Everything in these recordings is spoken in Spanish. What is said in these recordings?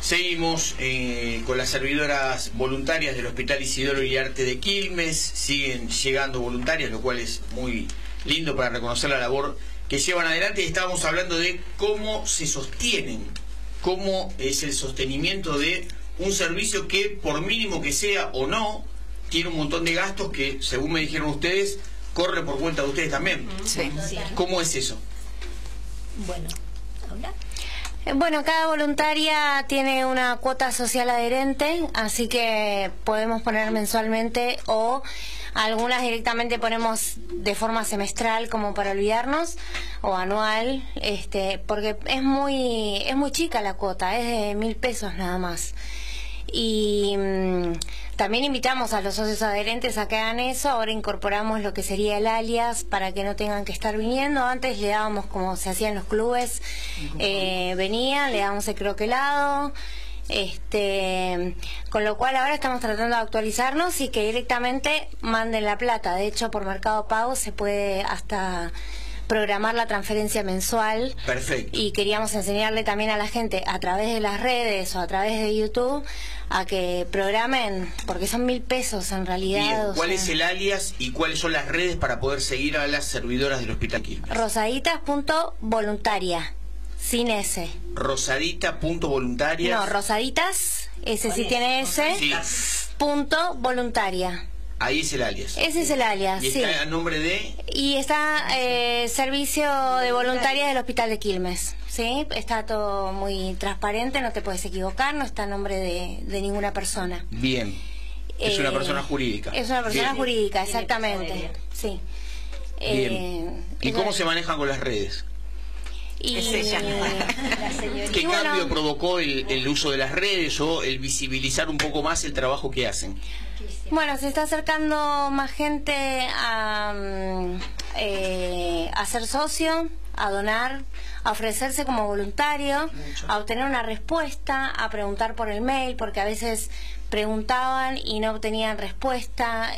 Seguimos con las servidoras voluntarias del Hospital Isidoro Iriarte de Quilmes. Siguen llegando voluntarias, lo cual es muy lindo para reconocer la labor que llevan adelante. Y estábamos hablando de cómo se sostienen, cómo es el sostenimiento de un servicio que, por mínimo que sea o no, tiene un montón de gastos que, según me dijeron ustedes, corre por cuenta de ustedes también. Sí. ¿Cómo es eso? Bueno, ¿habla? Bueno, cada voluntaria tiene una cuota social adherente, así que podemos poner mensualmente o algunas directamente ponemos de forma semestral como para olvidarnos o anual, porque es muy chica la cuota, es de 1.000 pesos nada más. Y también invitamos a los socios adherentes a que hagan eso. Ahora incorporamos lo que sería el alias para que no tengan que estar viniendo. Antes le dábamos, como se hacía en los clubes, venían, le dábamos el croquelado, con lo cual ahora estamos tratando de actualizarnos y que directamente manden la plata. De hecho, por Mercado Pago se puede hasta programar la transferencia mensual. Perfecto. Y queríamos enseñarle también a la gente a través de las redes o a través de YouTube a que programen, porque son 1.000 pesos en realidad. Bien. ¿Cuál es el alias y cuáles son las redes para poder seguir a las servidoras del Hospital Quilmes? Rosaditas.voluntaria, sin S. Rosadita.voluntaria. No, Rosaditas, ese sí tiene S, Sí. punto voluntaria. Ahí es el alias. Ese es el alias, Y sí. está a nombre de... Y está servicio de voluntarias del Hospital de Quilmes, ¿sí? Está todo muy transparente, no te puedes equivocar, no está a nombre de ninguna persona. Bien. Es una persona jurídica. Es una persona Bien. jurídica, exactamente, sí. Bien. ¿Y cómo se manejan con las redes? Y, Es ella. La señorita. ¿Qué bueno, cambio provocó el uso de las redes o el visibilizar un poco más el trabajo que hacen? Bueno, se está acercando más gente a ser socio, a donar, a ofrecerse como voluntario, a obtener una respuesta, a preguntar por el mail, porque a veces preguntaban y no obtenían respuesta.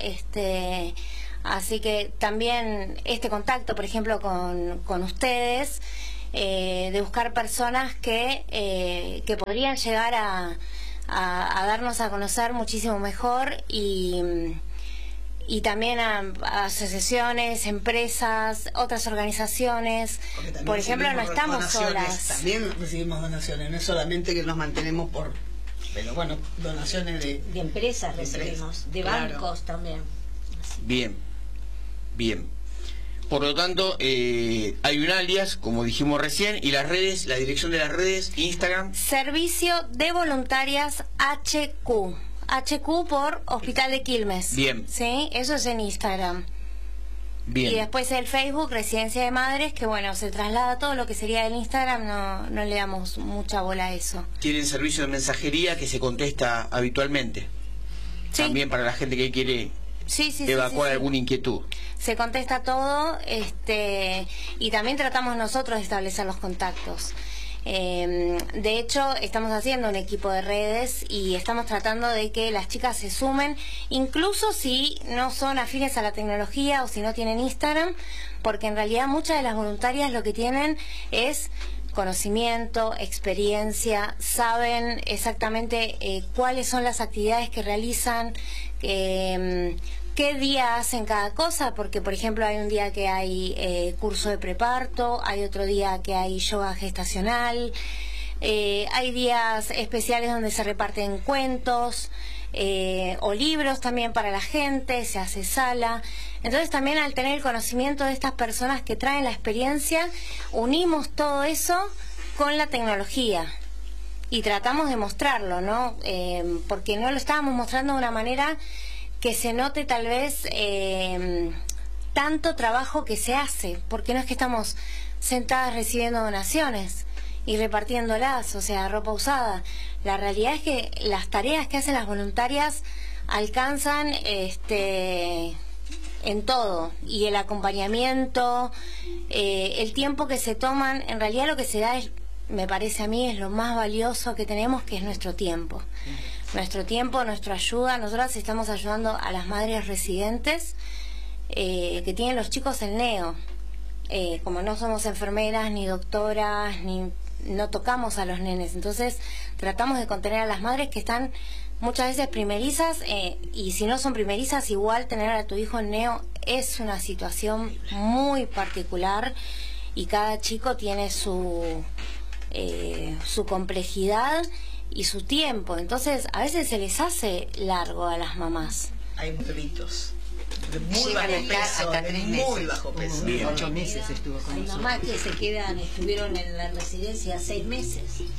Así que también este contacto, por ejemplo, con ustedes, de buscar personas que podrían llegar a darnos a conocer muchísimo mejor y también a asociaciones, empresas, otras organizaciones. Por ejemplo, no estamos solas. También recibimos donaciones, no es solamente que nos mantenemos pero bueno, donaciones de empresas recibimos, de claro. bancos también. Bien, bien. Por lo tanto, hay un alias, como dijimos recién, y las redes, la dirección de las redes, Instagram. Servicio de Voluntarias HQ. HQ por Hospital de Quilmes. Bien. Sí, eso es en Instagram. Bien. Y después el Facebook, Residencia de Madres, que bueno, se traslada todo lo que sería el Instagram, no le damos mucha bola a eso. Tienen servicio de mensajería que se contesta habitualmente. Sí. También para la gente que quiere evacuar alguna inquietud. Se contesta todo, y también tratamos nosotros de establecer los contactos. De hecho, estamos haciendo un equipo de redes y estamos tratando de que las chicas se sumen, incluso si no son afines a la tecnología o si no tienen Instagram, porque en realidad muchas de las voluntarias lo que tienen es conocimiento, experiencia, saben exactamente cuáles son las actividades que realizan, qué día hacen cada cosa, porque por ejemplo hay un día que hay curso de preparto, hay otro día que hay yoga gestacional, hay días especiales donde se reparten cuentos o libros también para la gente, se hace sala. Entonces también al tener el conocimiento de estas personas que traen la experiencia, unimos todo eso con la tecnología y tratamos de mostrarlo, ¿no? Porque no lo estábamos mostrando de una manera que se note tal vez tanto trabajo que se hace, porque no es que estamos sentadas recibiendo donaciones y repartiéndolas, o sea, ropa usada. La realidad es que las tareas que hacen las voluntarias alcanzan en todo, y el acompañamiento, el tiempo que se toman, en realidad lo que se da es, me parece a mí, es lo más valioso que tenemos, que es nuestro tiempo. Nuestro tiempo, nuestra ayuda. Nosotras estamos ayudando a las madres residentes que tienen los chicos en neo. Como no somos enfermeras, ni doctoras, ni no tocamos a los nenes. Entonces tratamos de contener a las madres que están muchas veces primerizas, y si no son primerizas, igual tener a tu hijo en neo es una situación muy particular, y cada chico tiene su complejidad y su tiempo. Entonces a veces se les hace largo a las mamás. Hay bebitos de muy Llegan bajo peso, hasta de 3 muy meses. bajo peso. 8 meses estuvo con Hay nosotros. mamás que estuvieron en la residencia 6 meses.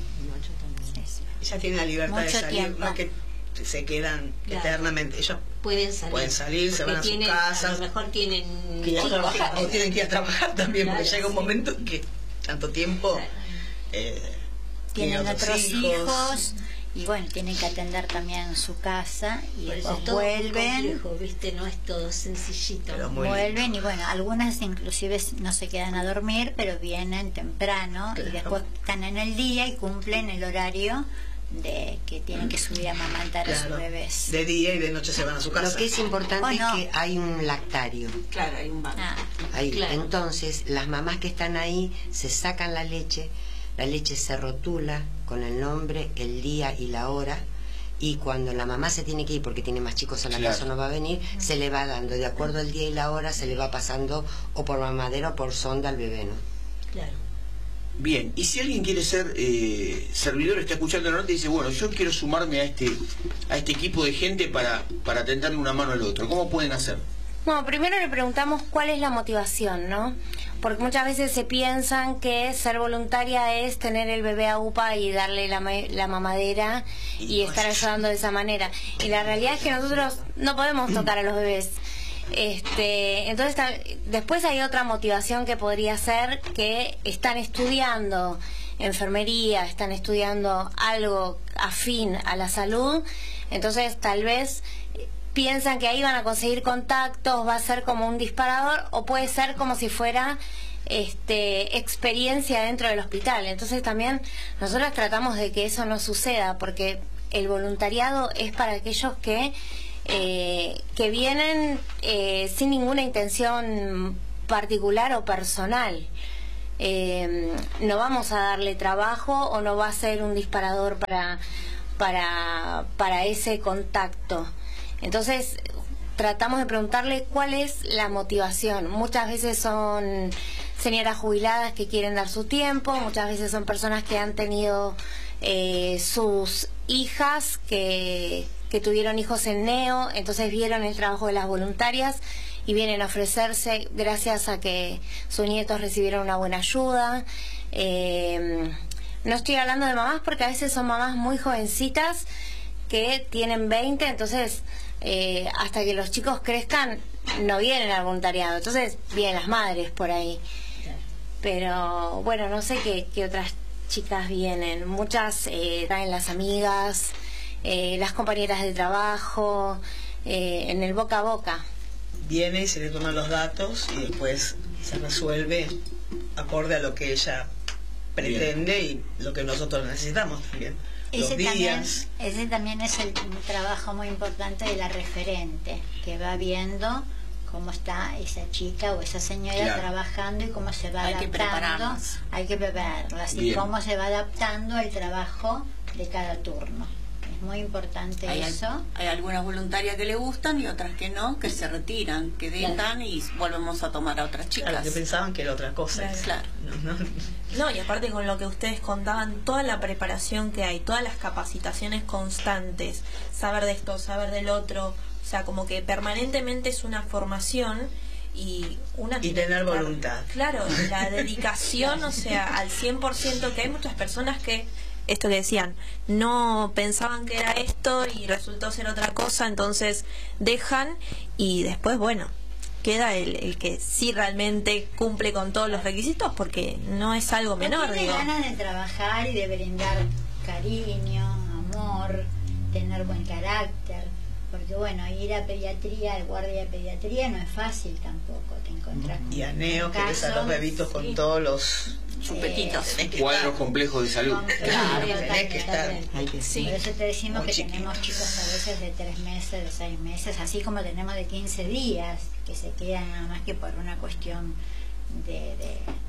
Ellas tienen la libertad de Mucho salir, tiempo. no que se quedan Claro. eternamente. Ellos Pueden salir, se van a sus a casas, lo mejor tienen que ir a chicos. trabajar, o tienen que ir a trabajar también, Claro, porque llega un sí. momento en que tanto tiempo Claro. Tienen otros otros hijos y bueno, tienen que atender también su casa y Por eso después es todo muy vuelven. complejo, ¿viste? No es todo sencillito. Pero muy Vuelven y bueno, algunas inclusive no se quedan a dormir, pero vienen temprano Claro. y después están en el día y cumplen el horario de que tienen que subir a amamantar a sus claro, bebés. de día y de noche se van a su casa. Lo que es importante ¿O no? es que hay un lactario. Claro, hay un banco. Ah, Ahí. Claro. Entonces, las mamás que están ahí se sacan la leche se rotula con el nombre, el día y la hora, y cuando la mamá se tiene que ir porque tiene más chicos a la Claro. casa, no va a venir, se le va dando, de acuerdo al día y la hora, se le va pasando o por mamadera o por sonda al bebé, ¿no? Claro. Bien, y si alguien quiere ser servidor, está escuchando la nota y dice, bueno, yo quiero sumarme a este equipo de gente para tenderle una mano al otro, ¿cómo pueden hacer? Bueno, primero le preguntamos cuál es la motivación, ¿no? Porque muchas veces se piensan que ser voluntaria es tener el bebé a UPA y darle la mamadera y estar ayudando de esa manera. Y la realidad es que nosotros no podemos tocar a los bebés. Entonces después hay otra motivación que podría ser que están estudiando enfermería, están estudiando algo afín a la salud, entonces tal vez piensan que ahí van a conseguir contactos, va a ser como un disparador, o puede ser como si fuera experiencia dentro del hospital. Entonces también nosotros tratamos de que eso no suceda, porque el voluntariado es para aquellos que vienen sin ninguna intención particular o personal. No vamos a darle trabajo o no va a ser un disparador para ese contacto. Entonces tratamos de preguntarle cuál es la motivación. Muchas veces son señoras jubiladas que quieren dar su tiempo, muchas veces son personas que han tenido sus hijas que tuvieron hijos en neo, entonces vieron el trabajo de las voluntarias y vienen a ofrecerse gracias a que sus nietos recibieron una buena ayuda. No estoy hablando de mamás porque a veces son mamás muy jovencitas que tienen 20, entonces hasta que los chicos crezcan no vienen al voluntariado, entonces vienen las madres por ahí. Pero bueno, no sé qué otras chicas vienen. Muchas traen las amigas, las compañeras de trabajo, en el boca a boca. Viene y se le toman los datos y después se resuelve acorde a lo que ella pretende y lo que nosotros necesitamos también. Los días. Ese también es un trabajo muy importante de la referente, que va viendo cómo está esa chica o esa señora Claro. trabajando y cómo se va Hay que adaptando. prepararlas. Hay que prepararlas y Bien. cómo se va adaptando al trabajo de cada turno. Es muy importante eso. Hay algunas voluntarias que le gustan y otras que no, que se retiran, que dejan y volvemos a tomar a otras chicas. Claro, que pensaban que era otra cosa. Claro. No. No, y aparte con lo que ustedes contaban, toda la preparación que hay, todas las capacitaciones constantes, saber de esto, saber del otro, o sea, como que permanentemente es una formación y una... Y tener voluntad. Claro, y la dedicación, o sea, al 100%, que hay muchas personas que, esto que decían, no pensaban que era esto y resultó ser otra cosa, entonces dejan y después, bueno, queda el que sí realmente cumple con todos los requisitos, porque no es algo menor, Tiene digo. ganas de trabajar y de brindar cariño, amor, tener buen carácter, porque bueno, ir a pediatría, al guardia de pediatría no es fácil tampoco, te encontrás con Y a Neo, que ves a los casos, bebitos con todos los Chupetitos. tenés que Cuadros estar. complejos de salud. Claro, Tenés que estar. Hay que Sí. Por eso te decimos Muy que chiquitos. tenemos chicos a veces de 3 meses, de 6 meses, así como tenemos de 15 días, que se quedan nada más que por una cuestión de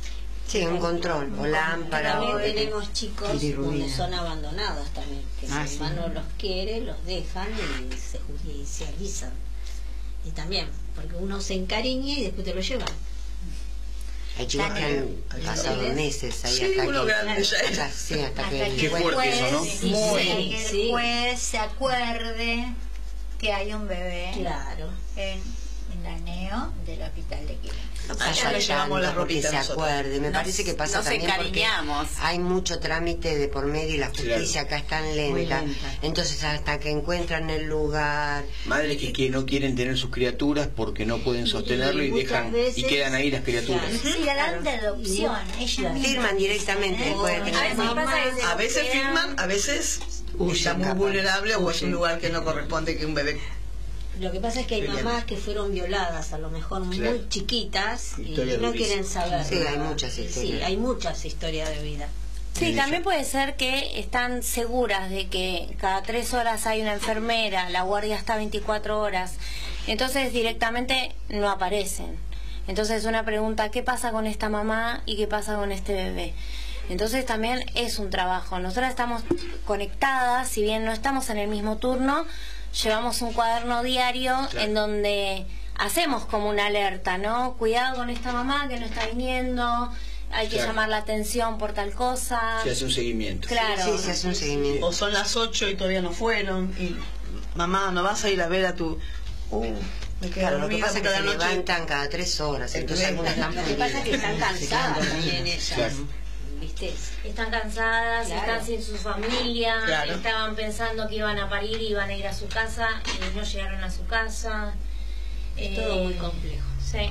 Sí, un control, o lámpara. También o tenemos chicos bilirrubina. donde son abandonados también, que Ah, si sí. mamá no los quiere, los dejan y se avisan. Y también, porque uno se encariña y después te lo llevan. Hay chicos que han pasado meses ahí Sí, hasta uno que... grande ya es. Sí, hasta que... Qué fuerte eso, ¿no? Sí, Muy. que Sí. después se acuerde que hay un bebé Claro. en la neo del hospital de Quilmes. No Allá pasa le llevamos la tanto porque ropita se nosotros. acuerde. Me parece que pasa nos también porque encariñamos. hay mucho trámite de por medio y la justicia acá es tan lenta. Entonces hasta que encuentran el lugar... Madres que no quieren tener sus criaturas porque no pueden sostenerlo y muchas dejan y veces- quedan ahí las criaturas. Claro. Sí, la dan de adopción. Ella misma Firman directamente, dice, puede ¿eh? tener- A veces pasa que se A veces quedan- firman, a veces Huyen, está muy capaz. vulnerable o es Huyen. un lugar que no corresponde que un bebé. Lo que pasa es que hay Qué bien. mamás que fueron violadas, a lo mejor Claro. muy chiquitas, y Historia no durísima. quieren saber. Sí, hay nada. muchas historias. Sí, hay muchas historias de vida. Sí, también puede ser que están seguras de que cada 3 horas hay una enfermera, la guardia está 24 horas, entonces directamente no aparecen. Entonces una pregunta, ¿qué pasa con esta mamá y qué pasa con este bebé? Entonces también es un trabajo. Nosotras estamos conectadas, si bien no estamos en el mismo turno, llevamos un cuaderno diario en donde hacemos como una alerta, ¿no? Cuidado con esta mamá que no está viniendo, hay que Claro. llamar la atención por tal cosa. Se hace un seguimiento. Claro. Sí, se hace un seguimiento. O son las 8 y todavía no fueron. Y mamá, ¿no vas a ir a ver a tu...? Me quedé Claro, lo que dormida pasa es que porque se la noche... levantan cada 3 horas, entonces algunas están Lo que pasa es que están fundidas. cansadas también ellas. Claro. ¿Viste? Están cansadas, Claro. están sin su familia, Claro. estaban pensando que iban a parir y iban a ir a su casa y no llegaron a su casa. Es todo muy complejo. Sí.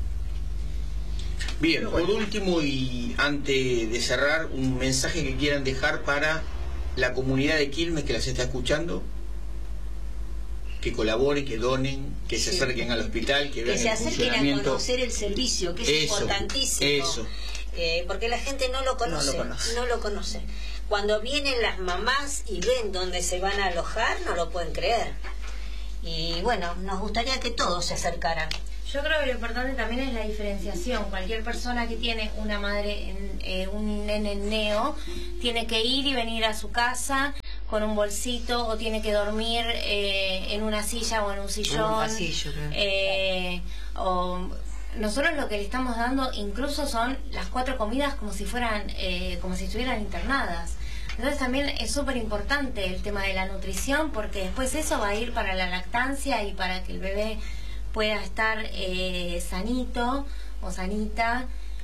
Bien, por último y antes de cerrar, un mensaje que quieran dejar para la comunidad de Quilmes que las está escuchando, que colaboren, que donen, que se acerquen al hospital, que vean Que se el acerquen a funcionamiento. conocer el servicio, que es Eso, importantísimo. eso. Porque la gente no lo conoce, no lo conoce. Cuando vienen las mamás y ven dónde se van a alojar, no lo pueden creer. Y bueno, nos gustaría que todos se acercaran. Yo creo que lo importante también es la diferenciación. Cualquier persona que tiene una madre, un nene neo, tiene que ir y venir a su casa con un bolsito o tiene que dormir en una silla o en un sillón. En un pasillo, claro. O nosotros lo que le estamos dando incluso son las 4 comidas como si fueran, como si estuvieran internadas. Entonces también es súper importante el tema de la nutrición porque después eso va a ir para la lactancia y para que el bebé pueda estar sanito o sanita.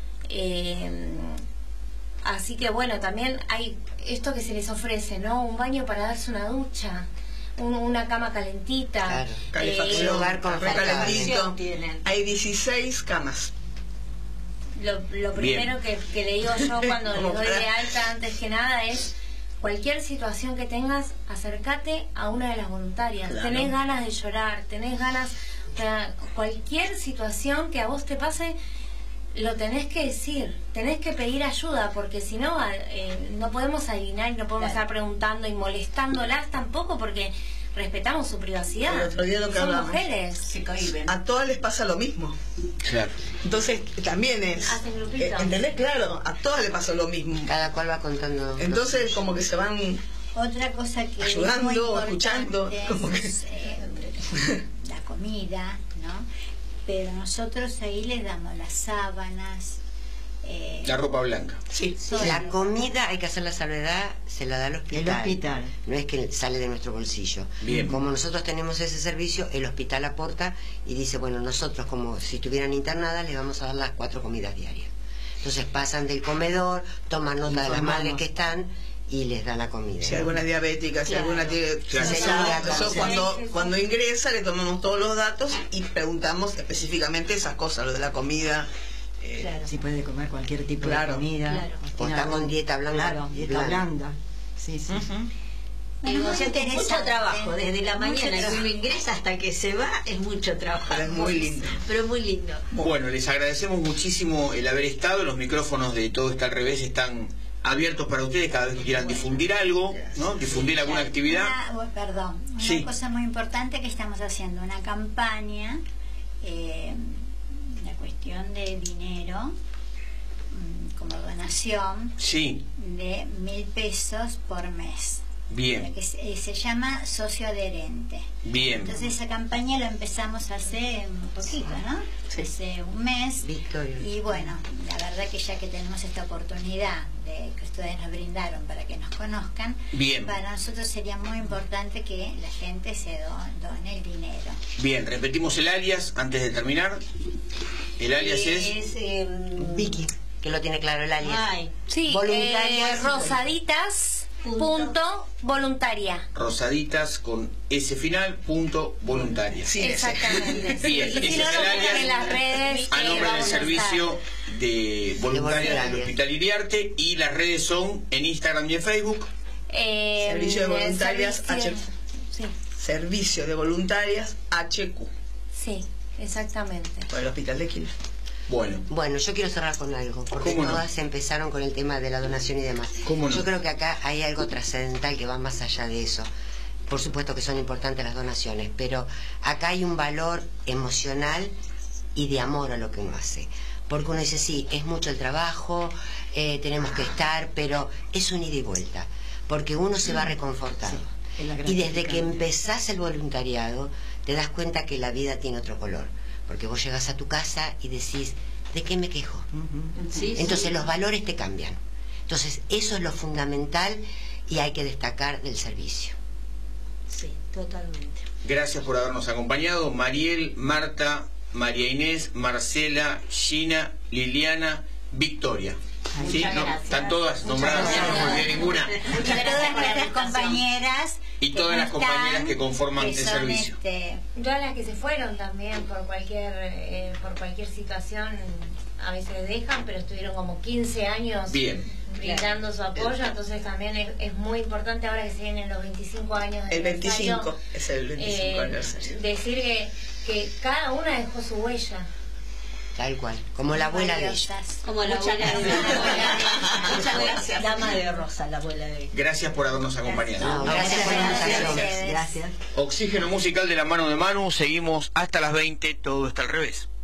Así que bueno, también hay esto que se les ofrece, ¿no? Un baño para darse una ducha, una cama calentita. Claro. Calefacción, un lugar con recalentito. tienen. Hay 16 camas. Lo primero que le digo yo cuando les doy de alta antes que nada es cualquier situación que tengas, acércate a una de las voluntarias. Claro. Tenés ganas de llorar, tenés ganas, o sea, cualquier situación que a vos te pase, lo tenés que decir, tenés que pedir ayuda, porque si no, no podemos adivinar y no podemos estar preguntando y molestándolas tampoco, porque respetamos su privacidad. El otro día lo que Son hablamos. mujeres. Se cohiben. A todas les pasa lo mismo. Claro. Entonces, también es... Hacen grupitos. ¿Entendés? Claro, a todas les pasa lo mismo. Cada cual va contando. Entonces, como que se van... Otra cosa que Ayudando, es muy importante escuchando, como que- es la comida, ¿no? Pero nosotros ahí les damos las sábanas. La ropa blanca. Sí. La comida, hay que hacer la salvedad, se la da al hospital. El hospital. No es que sale de nuestro bolsillo. Bien. Como nosotros tenemos ese servicio, el hospital aporta y dice, bueno, nosotros como si estuvieran internadas, les vamos a dar las 4 comidas diarias. Entonces pasan del comedor, toman nota de las Informamos. madres que están y les dan la comida. Si alguna es diabética, si alguna tiene... Claro. Eso cuando ingresa le tomamos todos los datos y preguntamos específicamente esas cosas, lo de la comida. Si puede comer cualquier tipo Claro. de comida. Claro. O tiene está algún- con dieta blanca. Claro, dieta blanda. Sí, sí. O sea que es mucho interesante. trabajo, desde la Mucho mañana que trabajo. uno ingresa hasta que se va, es mucho trabajo. Pero es muy lindo. Pero muy lindo. Bueno, les agradecemos muchísimo el haber estado. Los micrófonos de Todo Está al Revés están abiertos para ustedes cada vez que quieran difundir algo, ¿no? Difundir alguna actividad. Perdón, una Sí. cosa muy importante que estamos haciendo, una campaña, la cuestión de dinero, como donación Sí. de 1.000 pesos por mes. Bien. Que se llama socio adherente. Bien. Entonces esa campaña la empezamos hace un poquito, ¿no? Sí. Hace un mes. Victoria. Y bueno, la verdad que ya que tenemos esta oportunidad de que ustedes nos brindaron para que nos conozcan, Bien. para nosotros sería muy importante que la gente se done el dinero. Bien, repetimos el alias antes de terminar. El alias es Vicky, que lo tiene claro el alias. Sí, Voluntarias. Rosaditas.voluntaria. Rosaditas con S final, voluntaria. Sí, Exactamente. Bien, Y ese si no, es lo el buscan alias en las redes. a nombre del vamos a servicio de voluntarias del Hospital Iriarte, y las redes son en Instagram y en Facebook. Servicio de voluntarias servicio- HQ. Sí, Servicio de voluntarias HQ. sí, exactamente. Por el Hospital de Quilmes. Bueno, yo quiero cerrar con algo, porque ¿Cómo no? todas empezaron con el tema de la donación y demás. ¿Cómo no? Yo creo que acá hay algo trascendental que va más allá de eso. Por supuesto que son importantes las donaciones, pero acá hay un valor emocional y de amor a lo que uno hace. Porque uno dice, sí, es mucho el trabajo, tenemos que estar, pero es un ida y vuelta, porque uno se va reconfortado. Y desde que empezás el voluntariado, te das cuenta que la vida tiene otro color. Porque vos llegas a tu casa y decís, ¿de qué me quejo? Entonces los valores te cambian. Entonces eso es lo fundamental y hay que destacar del servicio. Sí, totalmente. Gracias por habernos acompañado. Mariel, Marta, María Inés, Marcela, Gina, Liliana, Victoria. ¿Sí? Muchas ¿No? gracias. Están todas nombradas, Muchas no me olvidé ninguna. Y todas nuestras compañeras. Y todas las compañeras que conforman el servicio. Todas las que se fueron también por cualquier situación, a veces dejan, pero estuvieron como 15 años Bien. brindando su apoyo, entonces también es muy importante ahora que se vienen los 25 años de El 25, es el 25 aniversario. decir que cada una dejó su huella. Tal cual, como la abuela de ella. Como la Muchas abuela de gracias. Muchas gracias. Dama de Rosa, la abuela de Gracias por habernos acompañado. No, gracias por la invitación. Gracias. Oxígeno musical de la mano de Manu. Seguimos hasta las 20. Todo está al revés.